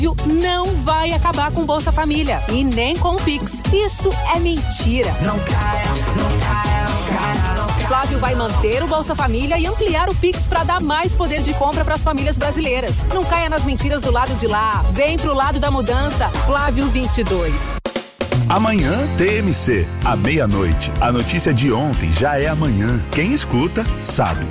não vai acabar com Bolsa Família e nem com o Pix. Isso é mentira. Não caia, não caia, não caia, não caia. Flávio vai manter o Bolsa Família e ampliar o Pix para dar mais poder de compra para as famílias brasileiras. Não caia nas mentiras do lado de lá. Vem pro lado da mudança. Flávio 22. Amanhã, TMC, à meia-noite. A notícia de ontem já é amanhã. Quem escuta, sabe.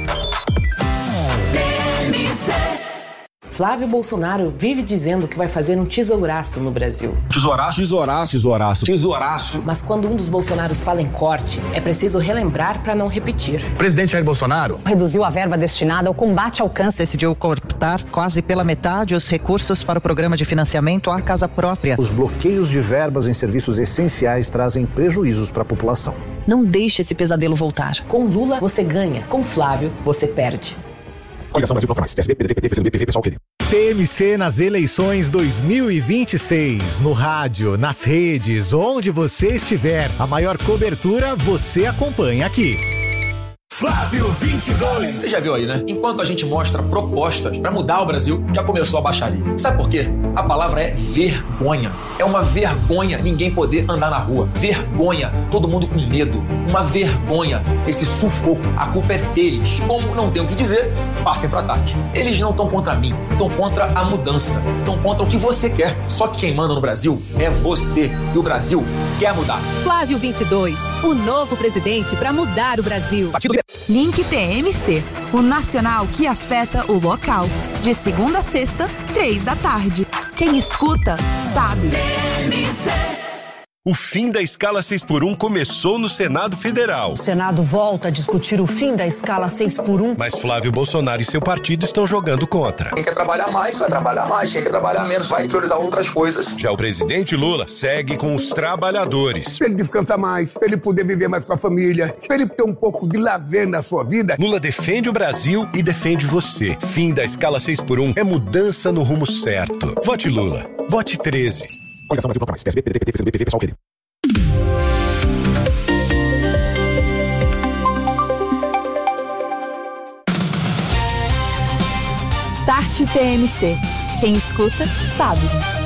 Flávio Bolsonaro vive dizendo que vai fazer um tesouraço no Brasil. Tesouraço? Tesouraço. Tesouraço. Tesouraço. Mas quando um dos Bolsonaros fala em corte, é preciso relembrar para não repetir. O presidente Jair Bolsonaro reduziu a verba destinada ao combate ao câncer. Decidiu cortar quase pela metade os recursos para o programa de financiamento à casa própria. Os bloqueios de verbas em serviços essenciais trazem prejuízos para a população. Não deixe esse pesadelo voltar. Com Lula, você ganha. Com Flávio, você perde. Coligação Brasil Bloco Mais. PSB, PDT, PCdoB, PV, PSOL, QD. TMC nas eleições 2026. No rádio, nas redes, onde você estiver. A maior cobertura você acompanha aqui. Flávio 22. Você já viu aí, né? Enquanto a gente mostra propostas para mudar o Brasil, já começou a baixaria. Sabe por quê? A palavra é vergonha. É uma vergonha ninguém poder andar na rua. Vergonha. Todo mundo com medo. Uma vergonha. Esse sufoco. A culpa é deles. Como não tem o que dizer, partem para ataque. Eles não estão contra mim. Estão contra a mudança. Estão contra o que você quer. Só que quem manda no Brasil é você. E o Brasil quer mudar. Flávio 22. O novo presidente para mudar o Brasil. Link TMC, o nacional que afeta o local. De segunda a sexta, 15h. Quem escuta, sabe. TMC. O fim da escala 6x1 começou no Senado Federal. O Senado volta a discutir o fim da escala 6x1. Mas Flávio Bolsonaro e seu partido estão jogando contra. Quem quer trabalhar mais, vai trabalhar mais. Quem quer trabalhar menos, vai priorizar outras coisas. Já o presidente Lula segue com os trabalhadores. Pra ele descansar mais, pra ele poder viver mais com a família, pra ele ter um pouco de lazer na sua vida. Lula defende o Brasil e defende você. Fim da escala 6x1 é mudança no rumo certo. Vote Lula. Vote 13. Coligação Brasil Bloco Mais. PSB, PDT, PCdoB, PV, PSOL, QD. Start TMC. Quem escuta, sabe.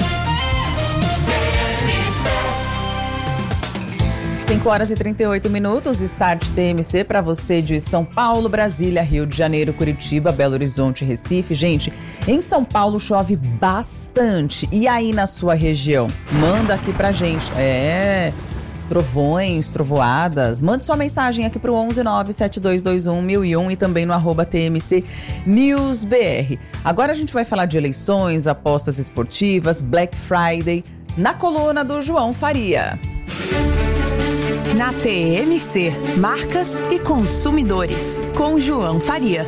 5h38, Start TMC para você de São Paulo, Brasília, Rio de Janeiro, Curitiba, Belo Horizonte, Recife. Gente, em São Paulo chove bastante. E aí na sua região? Manda aqui pra gente. Trovões, trovoadas. Mande sua mensagem aqui pro 11972211001 e também no @TMC News BR. Agora a gente vai falar de eleições, apostas esportivas, Black Friday, na coluna do João Faria. Na TMC, marcas e consumidores, com João Faria.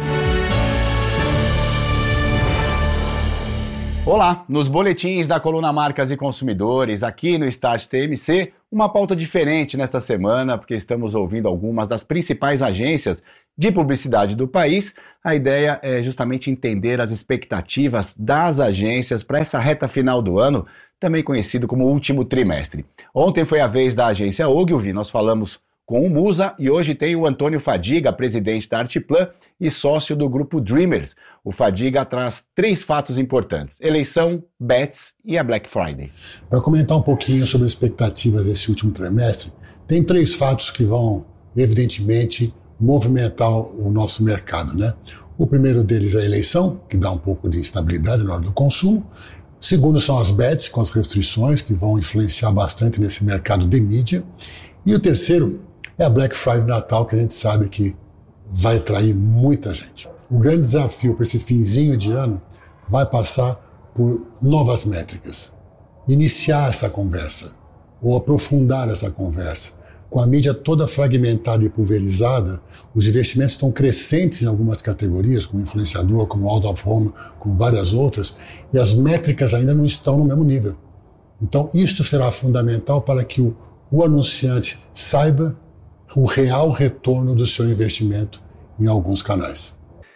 Olá, nos boletins da coluna Marcas e Consumidores, aqui no Start TMC, uma pauta diferente nesta semana, porque estamos ouvindo algumas das principais agências de publicidade do país. A ideia é justamente entender as expectativas das agências para essa reta final do ano, também conhecido como último trimestre. Ontem foi a vez da agência Ogilvy, nós falamos com o Musa e hoje tem o Antônio Fadiga, presidente da Artplan e sócio do grupo Dreamers. O Fadiga traz 3 fatos importantes: eleição, bets e a Black Friday. Para comentar um pouquinho sobre as expectativas desse último trimestre, tem 3 fatos que vão, evidentemente, movimentar o nosso mercado, né? O primeiro deles é a eleição, que dá um pouco de instabilidade na hora do consumo. O segundo são as bets, com as restrições, que vão influenciar bastante nesse mercado de mídia. E o terceiro é a Black Friday do Natal, que a gente sabe que vai atrair muita gente. O grande desafio para esse finzinho de ano vai passar por novas métricas. Iniciar essa conversa, ou aprofundar essa conversa. Com a mídia toda fragmentada e pulverizada, os investimentos estão crescentes em algumas categorias, como influenciador, como out of home, como várias outras, e as métricas ainda não estão no mesmo nível. Então, isto será fundamental para que o anunciante saiba o real retorno do seu investimento em alguns canais.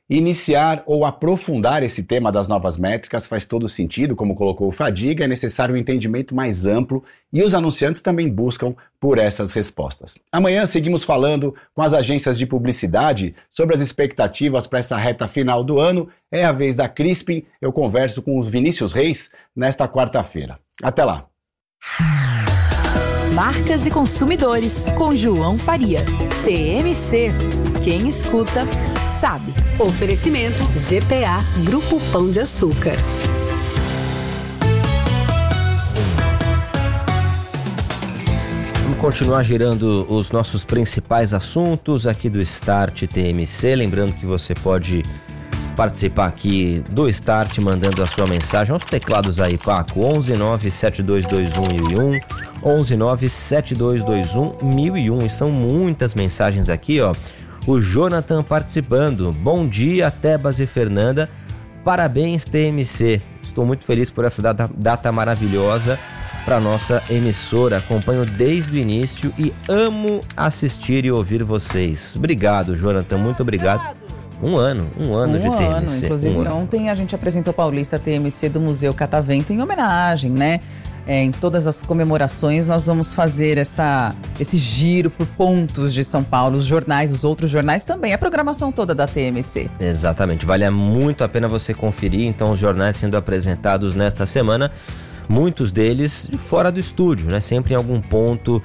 Iniciar ou aprofundar esse tema das novas métricas faz todo sentido, como colocou o Fadiga, é necessário um entendimento mais amplo e os anunciantes também buscam por essas respostas. Amanhã seguimos falando com as agências de publicidade sobre as expectativas para essa reta final do ano. É a vez da Crispin, eu converso com o Vinícius Reis nesta quarta-feira. Até lá! Marcas e consumidores, com João Faria. TMC. Quem escuta, sabe. Oferecimento GPA, Grupo Pão de Açúcar. Vamos continuar girando os nossos principais assuntos aqui do Start TMC. Lembrando que você pode participar aqui do Start mandando a sua mensagem aos teclados aí, Paco, 11972211001, 11972211001, e são muitas mensagens aqui, ó. O Jonathan participando. Bom dia, Tebas e Fernanda. Parabéns, TMC. Estou muito feliz por essa data maravilhosa para nossa emissora. Acompanho desde o início e amo assistir e ouvir vocês. Obrigado, Jonathan. Muito obrigado. Um ano de TMC. Inclusive, ontem a gente apresentou o Paulista TMC do Museu Catavento em homenagem, né? Em todas as comemorações nós vamos fazer esse giro por pontos de São Paulo, os jornais, os outros jornais também, a programação toda da TMC. Exatamente, vale muito a pena você conferir, então, os jornais sendo apresentados nesta semana, muitos deles fora do estúdio, né? Sempre em algum ponto,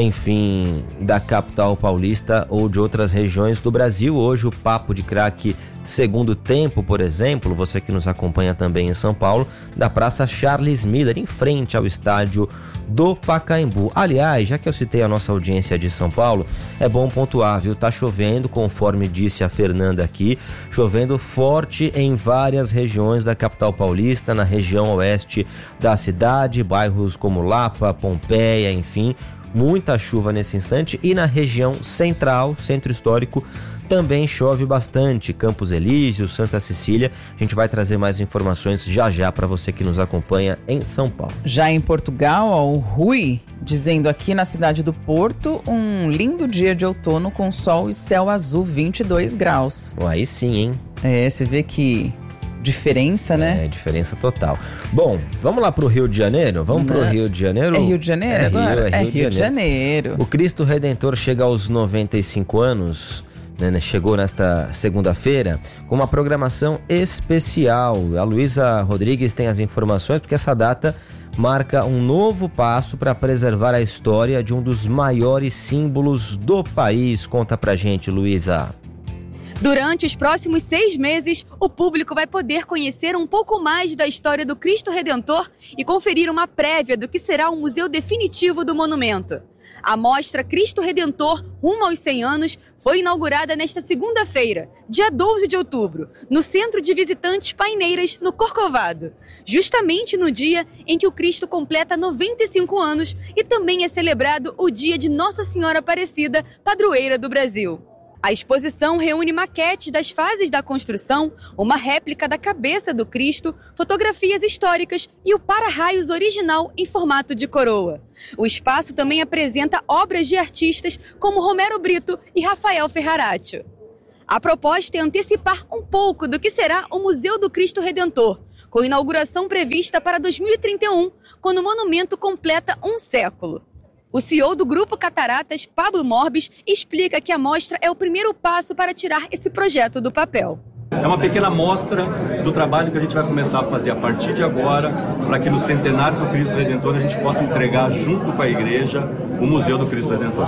enfim, da capital paulista ou de outras regiões do Brasil. Hoje o Papo de Craque Segundo Tempo, por exemplo, você que nos acompanha também em São Paulo, da Praça Charles Miller, em frente ao estádio do Pacaembu. Aliás, já que eu citei a nossa audiência de São Paulo, é bom pontuar, viu? Tá chovendo, conforme disse a Fernanda aqui, chovendo forte em várias regiões da capital paulista, na região oeste da cidade, bairros como Lapa, Pompeia, enfim, muita chuva nesse instante. E na região central, centro histórico, também chove bastante, Campos Elíseos, Santa Cecília. A gente vai trazer mais informações já para você que nos acompanha em São Paulo. Já em Portugal, ó, o Rui dizendo aqui na cidade do Porto, um lindo dia de outono com sol e céu azul, 22 graus. Aí sim, hein? É, você vê que diferença, né? É, diferença total. Bom, vamos lá pro Rio de Janeiro? Vamos pro Rio de Janeiro? É Rio de Janeiro agora? É Rio de Janeiro. O Cristo Redentor chega aos 95 anos... Chegou nesta segunda-feira com uma programação especial. A Luísa Rodrigues tem as informações, porque essa data marca um novo passo para preservar a história de um dos maiores símbolos do país. Conta pra gente, Luísa. Durante os próximos 6 meses, o público vai poder conhecer um pouco mais da história do Cristo Redentor e conferir uma prévia do que será o museu definitivo do monumento. A mostra Cristo Redentor Rumo aos 100 anos foi inaugurada nesta segunda-feira, dia 12 de outubro, no Centro de Visitantes Paineiras, no Corcovado, justamente no dia em que o Cristo completa 95 anos e também é celebrado o dia de Nossa Senhora Aparecida, padroeira do Brasil. A exposição reúne maquetes das fases da construção, uma réplica da cabeça do Cristo, fotografias históricas e o para-raios original em formato de coroa. O espaço também apresenta obras de artistas como Romero Brito e Rafael Ferraratio. A proposta é antecipar um pouco do que será o Museu do Cristo Redentor, com inauguração prevista para 2031, quando o monumento completa um século. O CEO do Grupo Cataratas, Pablo Morbis, explica que a mostra é o primeiro passo para tirar esse projeto do papel. É uma pequena amostra do trabalho que a gente vai começar a fazer a partir de agora, para que no centenário do Cristo Redentor a gente possa entregar junto com a igreja o Museu do Cristo Redentor.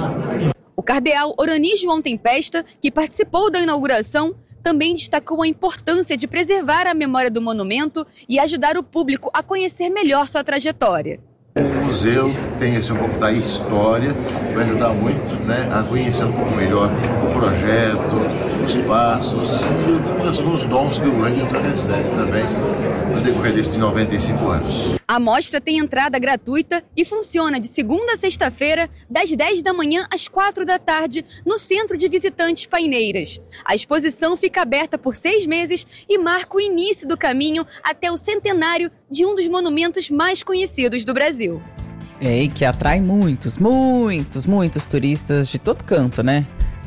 O cardeal Orani João Tempesta, que participou da inauguração, também destacou a importância de preservar a memória do monumento e ajudar o público a conhecer melhor sua trajetória. O museu tem um pouco da história, vai ajudar muito, né, a conhecer um pouco melhor o projeto, os passos e os dons que o Redentor recebe também no decorrer desses 95 anos. A mostra tem entrada gratuita e funciona de segunda a sexta-feira, das 10 da manhã às 4 da tarde, no Centro de Visitantes Paineiras. A exposição fica aberta por 6 meses e marca o início do caminho até o centenário de um dos monumentos mais conhecidos do Brasil. E que atrai muitos turistas de todo canto, né?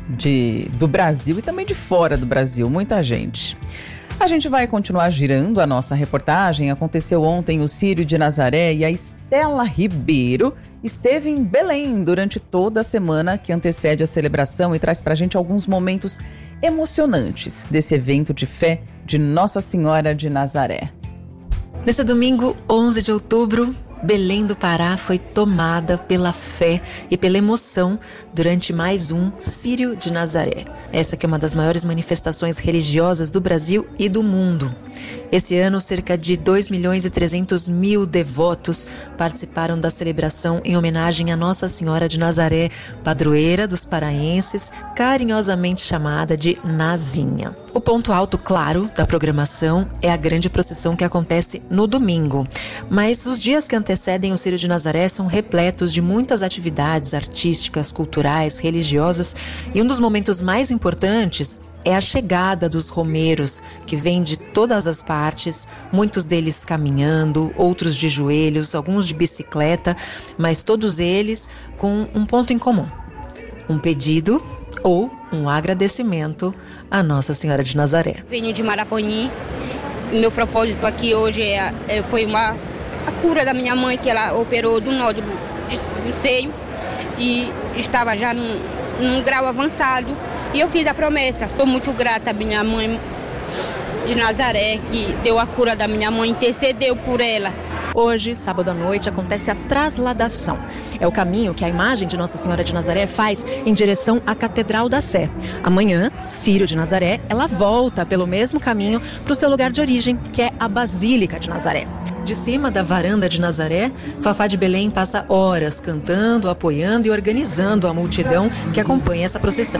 do Brasil e também de fora do Brasil, muita gente. A gente vai continuar girando a nossa reportagem. Aconteceu ontem o Círio de Nazaré e a Estela Ribeiro esteve em Belém durante toda a semana que antecede a celebração e traz pra gente alguns momentos emocionantes desse evento de fé de Nossa Senhora de Nazaré. Nesse domingo, 11 de outubro, Belém do Pará foi tomada pela fé e pela emoção durante mais um Círio de Nazaré. Essa que é uma das maiores manifestações religiosas do Brasil e do mundo. Esse ano, cerca de 2.300.000 devotos participaram da celebração em homenagem a Nossa Senhora de Nazaré, padroeira dos paraenses, carinhosamente chamada de Nazinha. O ponto alto, claro, da programação é a grande procissão que acontece no domingo. Mas os dias que antecedem o Círio de Nazaré são repletos de muitas atividades artísticas, culturais, religiosas, e um dos momentos mais importantes é a chegada dos romeiros, que vêm de todas as partes, muitos deles caminhando, outros de joelhos, alguns de bicicleta, mas todos eles com um ponto em comum: um pedido ou um agradecimento à Nossa Senhora de Nazaré. Venho de Maraponim. Meu propósito aqui hoje foi a cura da minha mãe, que ela operou do nódulo do seio e estava já num grau avançado. E eu fiz a promessa. Estou muito grata à minha mãe de Nazaré, que deu a cura da minha mãe, intercedeu por ela. Hoje, sábado à noite, acontece a trasladação. É o caminho que a imagem de Nossa Senhora de Nazaré faz em direção à Catedral da Sé. Amanhã, Círio de Nazaré, ela volta pelo mesmo caminho para o seu lugar de origem, que é a Basílica de Nazaré. De cima da varanda de Nazaré, Fafá de Belém passa horas cantando, apoiando e organizando a multidão que acompanha essa procissão.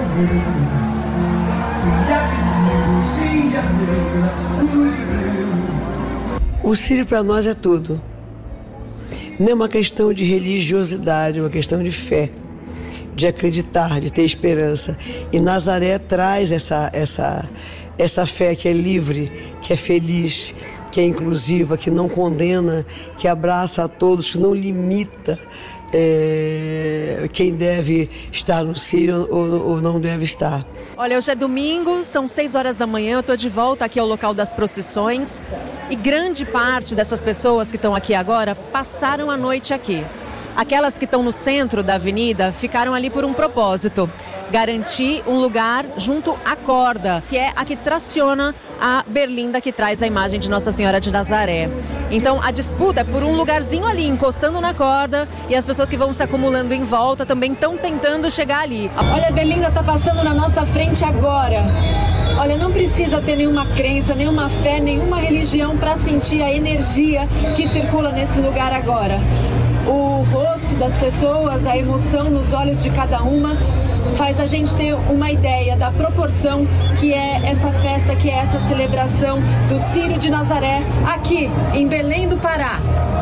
O Círio para nós é tudo. Não é uma questão de religiosidade, é uma questão de fé, de acreditar, de ter esperança. E Nazaré traz essa fé que é livre, que é feliz, que é inclusiva, que não condena, que abraça a todos, que não limita quem deve estar no Círio ou não deve estar. Olha, hoje é domingo, são 6 horas da manhã, eu estou de volta aqui ao local das procissões e grande parte dessas pessoas que estão aqui agora passaram a noite aqui. Aquelas que estão no centro da avenida ficaram ali por um propósito: garantir um lugar junto à corda, que é a que traciona a berlinda que traz a imagem de Nossa Senhora de Nazaré. Então a disputa é por um lugarzinho ali, encostando na corda, e as pessoas que vão se acumulando em volta também estão tentando chegar ali. Olha, a berlinda está passando na nossa frente agora. Olha, não precisa ter nenhuma crença, nenhuma fé, nenhuma religião para sentir a energia que circula nesse lugar agora. O rosto das pessoas, a emoção nos olhos de cada uma faz a gente ter uma ideia da proporção que é essa festa, que é essa celebração do Círio de Nazaré, aqui em Belém do Pará.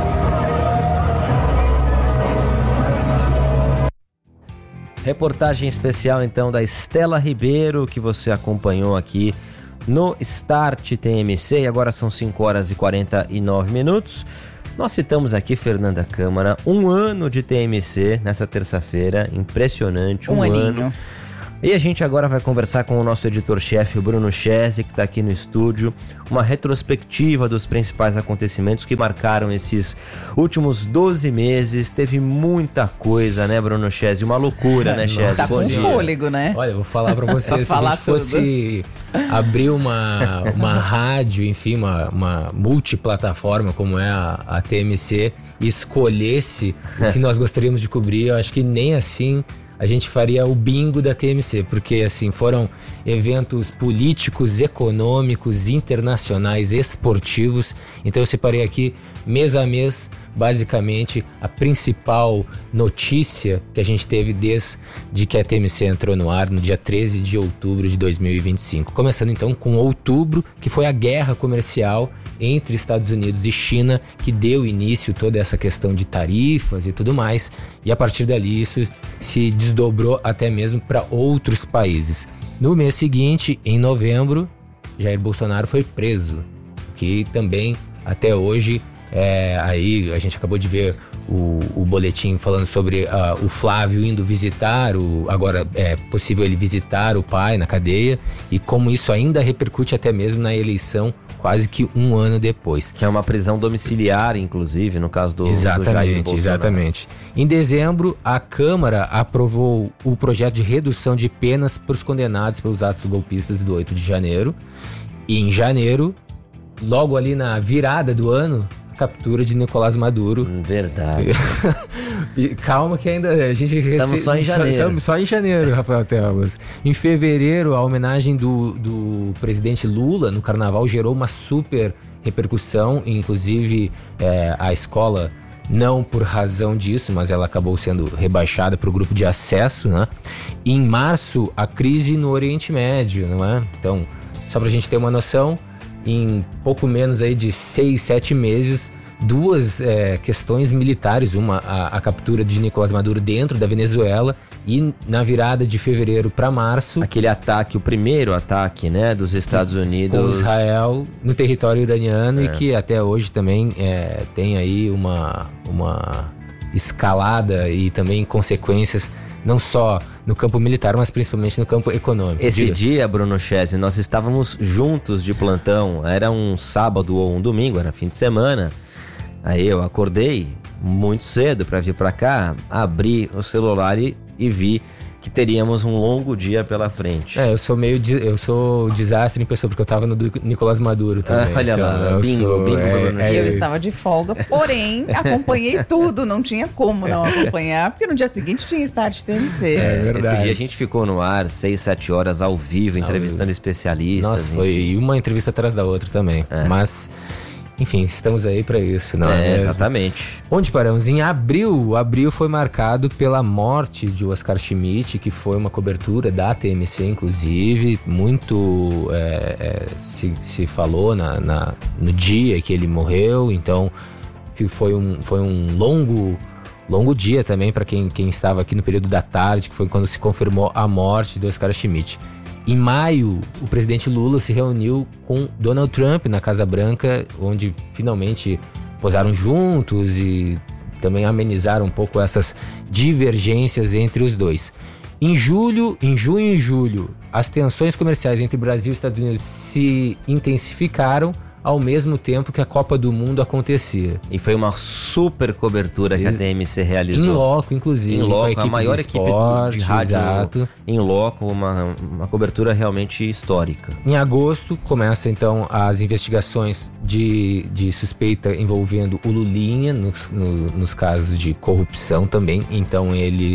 Reportagem especial então da Estela Ribeiro, que você acompanhou aqui no Start TMC, e agora são 5 horas e 49 minutos. Nós citamos aqui, Fernanda Câmara, 1 ano de TMC nessa terça-feira, impressionante, um ano. E a gente agora vai conversar com o nosso editor-chefe, o Bruno Chese, que está aqui no estúdio, uma retrospectiva dos principais acontecimentos que marcaram esses últimos 12 meses. Teve muita coisa, né, Bruno Chese? Uma loucura, né, Chese? Tá com fôlego, né? Olha, eu vou falar para você, se a gente fosse abrir uma rádio, enfim, uma multiplataforma como é a TMC, e escolhesse o que nós gostaríamos de cobrir, eu acho que nem assim a gente faria o bingo da TMC, porque assim, foram eventos políticos, econômicos, internacionais, esportivos. Então eu separei aqui, mês a mês, basicamente a principal notícia que a gente teve desde que a TMC entrou no ar no dia 13 de outubro de 2025. Começando então com outubro, que foi a guerra comercial entre Estados Unidos e China, que deu início toda essa questão de tarifas e tudo mais, e a partir dali isso se desdobrou até mesmo para outros países. No mês seguinte, em novembro, Jair Bolsonaro foi preso, que também até hoje Aí a gente acabou de ver o boletim falando sobre o Flávio indo visitar, agora é possível ele visitar o pai na cadeia, e como isso ainda repercute até mesmo na eleição quase que um ano depois. Que é uma prisão domiciliar, inclusive, no caso do Jair Bolsonaro. Exatamente. Em dezembro, a Câmara aprovou o projeto de redução de penas para os condenados pelos atos golpistas do 8 de janeiro. E em janeiro, logo ali na virada do ano, a captura de Nicolás Maduro. Verdade. Calma que ainda a gente... Estamos só em janeiro. Só em janeiro, Rafael Telmas. Em fevereiro, a homenagem do presidente Lula no Carnaval gerou uma super repercussão. Inclusive, a escola, não por razão disso, mas ela acabou sendo rebaixada para o grupo de acesso, né? E em março, a crise no Oriente Médio, não é? Então, só para a gente ter uma noção, em pouco menos aí de 6, 7 meses, duas questões militares, uma a captura de Nicolás Maduro dentro da Venezuela, e na virada de fevereiro para março, aquele ataque, o primeiro ataque, né, dos Estados Unidos com Israel no território iraniano, e que até hoje também tem aí uma escalada e também consequências não só no campo militar, mas principalmente no campo econômico. Esse dia, Bruno Chesney, nós estávamos juntos de plantão. Era um sábado ou um domingo, era fim de semana. Aí eu acordei muito cedo para vir para cá, abri o celular e vi que teríamos um longo dia pela frente. Eu sou desastre em pessoa, porque eu tava no Nicolás Maduro também. Olha então, lá, bingo. Eu estava de folga, porém acompanhei tudo, não tinha como não acompanhar, porque no dia seguinte tinha Start TMC. É verdade. Esse dia a gente ficou no ar 6, 7 horas ao vivo, entrevistando especialistas. Nossa, foi uma entrevista atrás da outra também, mas... Enfim, estamos aí para isso, não é mesmo? Exatamente. Onde paramos? Em abril foi marcado pela morte de Oscar Schmidt, que foi uma cobertura da TMC, inclusive. Muito se falou no dia que ele morreu, então foi um longo dia também para quem estava aqui no período da tarde, que foi quando se confirmou a morte do Oscar Schmidt. Em maio, o presidente Lula se reuniu com Donald Trump na Casa Branca, onde finalmente posaram juntos e também amenizaram um pouco essas divergências entre os dois. Em junho e julho, as tensões comerciais entre Brasil e Estados Unidos se intensificaram ao mesmo tempo que a Copa do Mundo acontecia. E foi uma super cobertura que a TMC realizou. Em loco, inclusive. Em loco, a maior equipe de rádio. Exato. Em loco, uma cobertura realmente histórica. Em agosto, começa então as investigações de suspeita envolvendo o Lulinha, nos casos de corrupção também. Então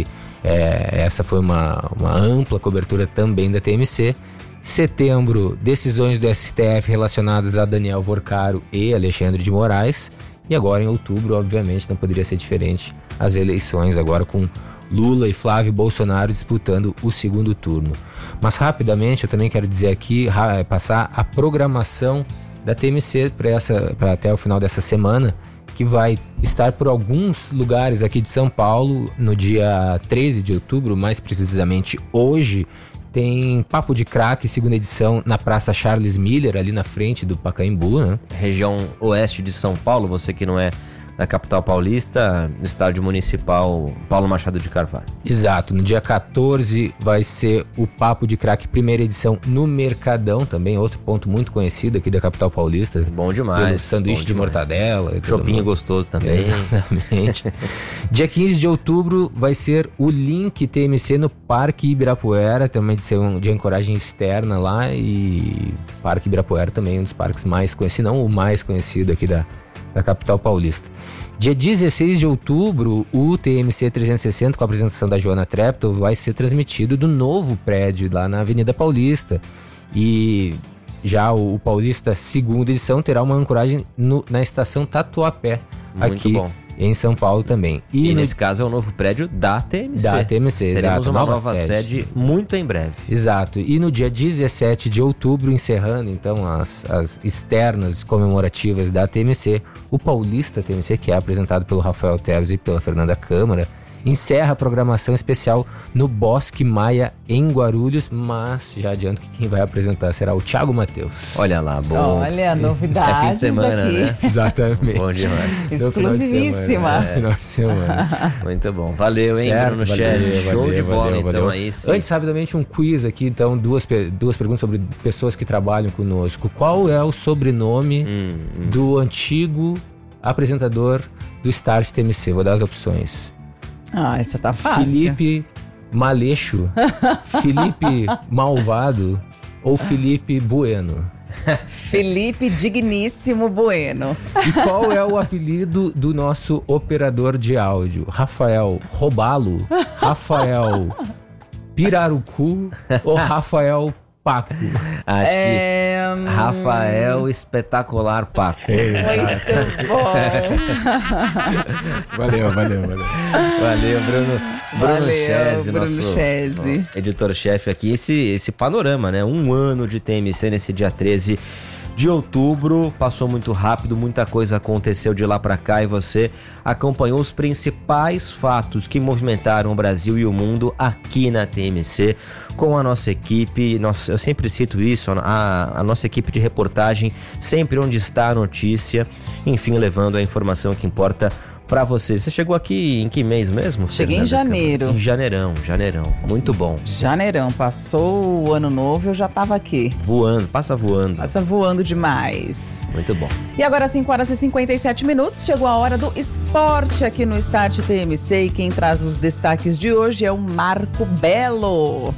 essa foi uma ampla cobertura também da TMC. Setembro, decisões do STF relacionadas a Daniel Vorcaro e Alexandre de Moraes. E agora em outubro, obviamente, não poderia ser diferente, as eleições agora com Lula e Flávio Bolsonaro disputando o segundo turno. Mas rapidamente eu também quero dizer aqui, passar a programação da TMC para até o final dessa semana, que vai estar por alguns lugares aqui de São Paulo no dia 13 de outubro, mais precisamente hoje. Tem Papo de Crack, segunda edição, na Praça Charles Miller, ali na frente do Pacaembu, né? Região oeste de São Paulo, você que não é da capital paulista, no estádio municipal Paulo Machado de Carvalho. Exato, no dia 14 vai ser o Papo de Crack, primeira edição, no Mercadão, também outro ponto muito conhecido aqui da capital paulista. Bom demais. Pelo sanduíche de mortadela. Chopinho gostoso também. Exatamente. Dia 15 de outubro vai ser o Link TMC no Parque Ibirapuera, também de ser um de ancoragem externa lá, e Parque Ibirapuera também um dos parques mais conhecidos, não o mais conhecido aqui da capital paulista. Dia 16 de outubro, o TMC 360, com a apresentação da Joana Treptow, vai ser transmitido do novo prédio lá na Avenida Paulista. E já o Paulista segunda edição terá uma ancoragem na estação Tatuapé, muito aqui bom. Em São Paulo também. E nesse caso é o novo prédio da TMC. Da TMC, exato. Teremos uma nova sede muito em breve. Exato. E no dia 17 de outubro, encerrando então as externas comemorativas da TMC, o Paulista TMC, que é apresentado pelo Rafael Teves e pela Fernanda Câmara, encerra a programação especial no Bosque Maia, em Guarulhos, mas já adianto que quem vai apresentar será o Thiago Mateus. Olha lá, bom. Olha, novidades é fim de semana, aqui. Né? Exatamente. Bom demais. Exclusivíssima. Final de semana. Muito bom. Valeu, hein, certo, Bruno Chesney. Show de bola, então, aí sim. Antes, rapidamente, um quiz aqui, então, duas perguntas sobre pessoas que trabalham conosco. Qual é o sobrenome do antigo apresentador do Start TMC? Vou dar as opções. Essa tá fácil. Felipe Maleixo, Felipe Malvado ou Felipe Bueno? Felipe Digníssimo Bueno. E qual é o apelido do nosso operador de áudio? Rafael Robalo, Rafael Pirarucu ou Rafael Paco? Acho que Rafael Espetacular Paco. Muito bom. Valeu, Bruno Chesney, nosso editor-chefe aqui. Esse panorama, né? Um ano de TMC nesse dia 13 de outubro, passou muito rápido, muita coisa aconteceu de lá para cá e você acompanhou os principais fatos que movimentaram o Brasil e o mundo aqui na TMC com a nossa equipe. Eu sempre cito isso, a nossa equipe de reportagem, sempre onde está a notícia, enfim, levando a informação que importa para você. Você chegou aqui em que mês mesmo? Cheguei em janeiro. Em janeirão. Muito bom. Janeirão, passou o ano novo, eu já tava aqui. Passa voando. Passa voando demais. Muito bom. E agora 5h57, chegou a hora do esporte aqui no Start TMC e quem traz os destaques de hoje é o Marco Belo.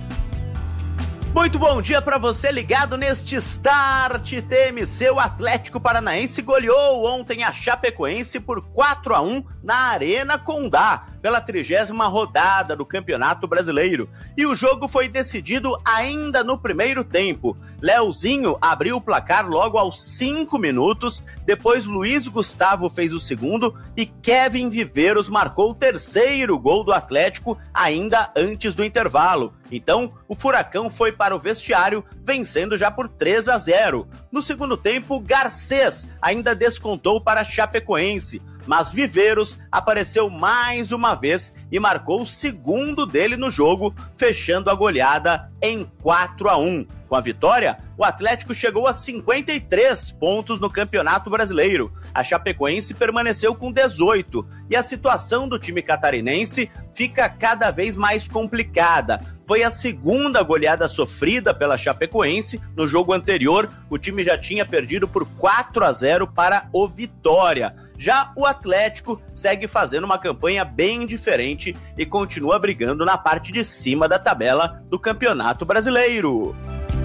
Muito bom dia para você ligado neste Start TMC. O Atlético Paranaense goleou ontem a Chapecoense por 4-1 na Arena Condá, pela 30ª rodada do Campeonato Brasileiro. E o jogo foi decidido ainda no primeiro tempo. Leozinho abriu o placar logo aos 5 minutos, depois Luiz Gustavo fez o segundo e Kevin Viveiros marcou o terceiro gol do Atlético ainda antes do intervalo. Então, o Furacão foi para o vestiário, vencendo já por 3-0. No segundo tempo, Garcês ainda descontou para a Chapecoense, mas Viveiros apareceu mais uma vez e marcou o segundo dele no jogo, fechando a goleada em 4-1. Com a vitória, o Atlético chegou a 53 pontos no Campeonato Brasileiro. A Chapecoense permaneceu com 18 e a situação do time catarinense fica cada vez mais complicada. Foi a segunda goleada sofrida pela Chapecoense. No jogo anterior, o time já tinha perdido por 4-0 para o Vitória. Já o Atlético segue fazendo uma campanha bem diferente e continua brigando na parte de cima da tabela do Campeonato Brasileiro.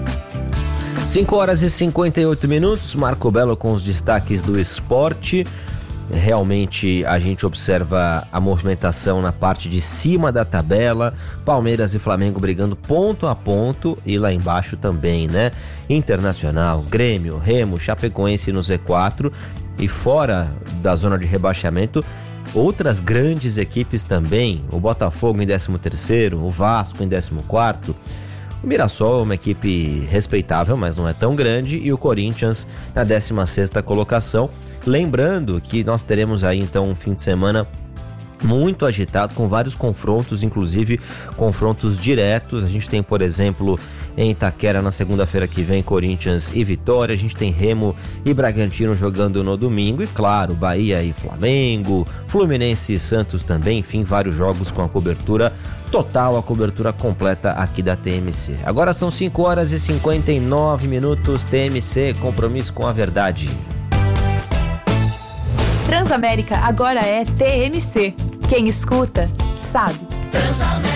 5h58, Marco Belo com os destaques do esporte. Realmente a gente observa a movimentação na parte de cima da tabela, Palmeiras e Flamengo brigando ponto a ponto e lá embaixo também, né? Internacional, Grêmio, Remo, Chapecoense no Z4 e fora da zona de rebaixamento, outras grandes equipes também, o Botafogo em 13º, o Vasco em 14º, o Mirassol é uma equipe respeitável, mas não é tão grande, e o Corinthians na 16ª colocação. Lembrando que nós teremos aí então um fim de semana muito agitado, com vários confrontos, inclusive confrontos diretos. A gente tem, por exemplo, em Itaquera na segunda-feira que vem, Corinthians e Vitória. A gente tem Remo e Bragantino jogando no domingo e, claro, Bahia e Flamengo, Fluminense e Santos também. Enfim, vários jogos com a cobertura total, a cobertura completa aqui da TMC. Agora são 5h59, TMC, compromisso com a verdade. Transamérica agora é TMC. Quem escuta, sabe. Transamérica.